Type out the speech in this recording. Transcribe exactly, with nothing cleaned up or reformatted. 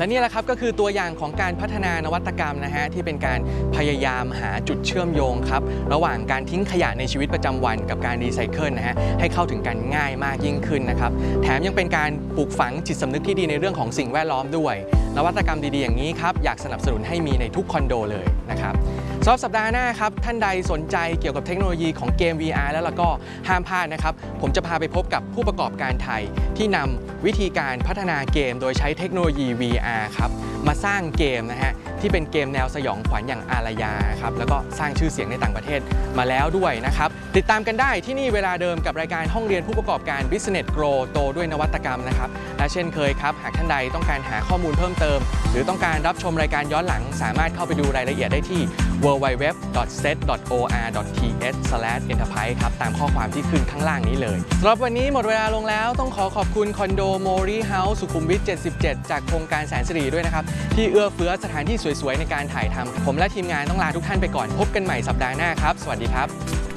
และนี่แหละครับก็คือตัวอย่างของการพัฒนานวัตกรรมนะฮะที่เป็นการพยายามหาจุดเชื่อมโยงครับระหว่างการทิ้งขยะในชีวิตประจำวันกับการรีไซเคิลนะฮะให้เข้าถึงกันง่ายมากยิ่งขึ้นนะครับแถมยังเป็นการปลูกฝังจิตสำนึกที่ดีในเรื่องของสิ่งแวดล้อมด้วยนวัตกรรมดีๆอย่างนี้ครับอยากสนับสนุนให้มีในทุกคอนโดเลยนะครับสำหรับสัปดาห์หน้าครับท่านใดสนใจเกี่ยวกับเทคโนโลยีของเกม วี อาร์ แล้วเราก็ห้ามพลาดนะครับผมจะพาไปพบกับผู้ประกอบการไทยที่นำวิธีการพัฒนาเกมโดยใช้เทคโนโลยี วี อาร์ ครับมาสร้างเกมนะฮะที่เป็นเกมแนวสยองขวัญอย่างอารยาครับแล้วก็สร้างชื่อเสียงในต่างประเทศมาแล้วด้วยนะครับติดตามกันได้ที่นี่เวลาเดิมกับรายการห้องเรียนผู้ประกอบการ Business Grow โตด้วยนวัตกรรมนะครับและเช่นเคยครับหากท่านใดต้องการหาข้อมูลเพิ่มเติมหรือต้องการรับชมรายการย้อนหลังสามารถเข้าไปดูรายละเอียดได้ที่ ดับเบิลยู ดับเบิลยู ดับเบิลยู ดอท เซต ดอท โอ อาร์ ดอท ที เอช สแลช เอ็นเตอร์ไพรส์ ครับตามข้อความที่ขึ้นข้างล่างนี้เลยสำหรับวันนี้หมดเวลาลงแล้วต้องขอขอบคุณคอนโดโมรีเฮาส์สุขุมวิทเจ็ดสิบเจ็ดจากโครงการแสนสิริด้วยนะครับที่เอื้อเฟื้อสถานที่สวยๆในการถ่ายทำผมและทีมงานต้องลาทุกท่านไปก่อนพบกันใหม่สัปดาห์หน้าครับสวัสดีครับ